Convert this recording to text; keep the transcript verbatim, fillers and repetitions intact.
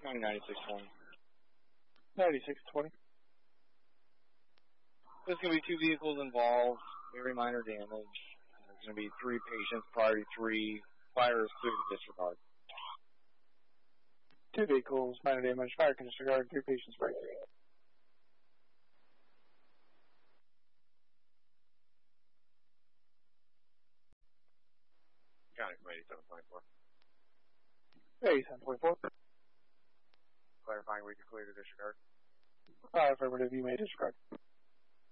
County ninety-six twenty. ninety-six twenty. There's going to be two vehicles involved, very minor damage. There's going to be three patients, priority three. Fire is clear to disregard. Two vehicles, minor damage, fire can disregard, three patients, priority three. County from eighty-seven twenty-four. eighty-seven twenty-four. Clarifying we can clear to disregard. Uh, affirmative, you may disregard.